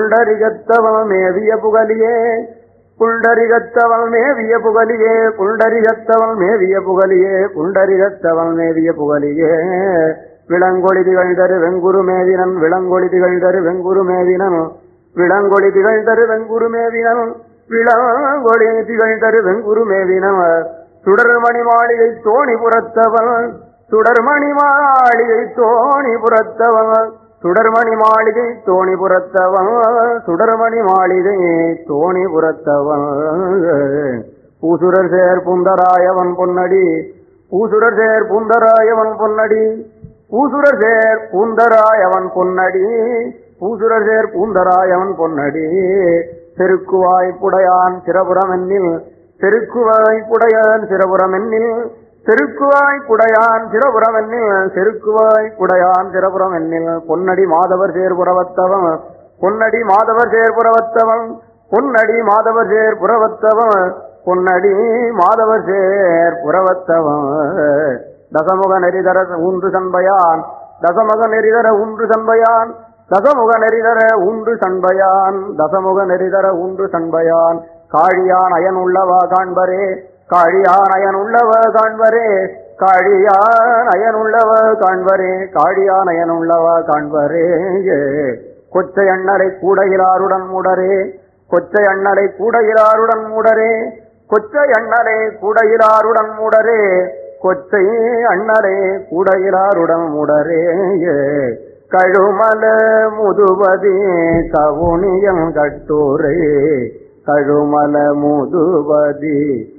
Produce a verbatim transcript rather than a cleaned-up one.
புண்டரிகத்தவள் மேவிய புகலியே புண்டரிகத்தவள் மேவிய புகலியே புண்டரிகத்தவள் மேவிய புகலியே புண்டரிகத்தவள் மேவிய புகலியே விளங்கொளி திகழ்தரு வெங்குரு மேவினன் விளங்கொளி திகழ்தரு வெங்குரு மேவினன் விளங்கொளி திகழ்தரு வெங்குரு மேவினன் விளங்கொளி திகழ்தரு வெங்குரு மேவினன் சுடர்மணி மாளிகை தோணி புறத்தவள் சுடர்மணி மாளிகை தோணி புறத்தவள் சுடர்மணி மாளிகை தோணி புறத்தவள் சுடர்மணி மாளிகை தோணி புறத்தவள் பூசுரர் சேர் புந்தராயவன் பொன்னடி பூசுரர் சேர் புந்தராயவன் பொன்னடி பூசுரர் சேர் பூந்தராயவன் பொன்னடி பூசுரர் சேர் பூந்தராயவன் பொன்னடி செருக்குவாய் புடையான் சிரபுரம் என்னில் செருக்குவாய் புடையான் சிரபுரம் என்னில் செருக்குவாய் புடையான் சிரபுரம் என்னில் செருக்குவாய் புடையான் சிரபுரம் என்னில் பொன்னடி மாதவர் சேர்புறவத்தவன் பொன்னடி மாதவர் சேர்புறவத்தவன் பொன்னடி மாதவர் சேர்புறவத்தவன் பொன்னடி மாதவர் சேர்புறவத்தவன் தசமுக நெறிதர ஊன்று சண்பையான் தசமுக நெறிதர ஊன்று சண்பையான் தசமுக நெறிதர ஊன்று சண்பையான் தசமுக நெறிதர ஊன்று சண்பையான் காழியான் அயன் உள்ளவா காண்பரே காழியான் அயன் உள்ளவ காண்பரே காழியான் அயன் உள்ளவ காண்பரே காழியான் அயன் உள்ளவ காண்பரே கொச்சை அண்ணலை கூடையிலாருடன் மூடரே கொச்சை அண்ணலை கூடையிலாருடன் மூடரே கொச்சை அண்ணலை கூடையிலாருடன் மூடரே கொச்சை அண்ணலை கூடையிலாருடன் மூடரே கழுமல முதுபதி கவுனியம் கட்டூரே கழுமல முதுபதி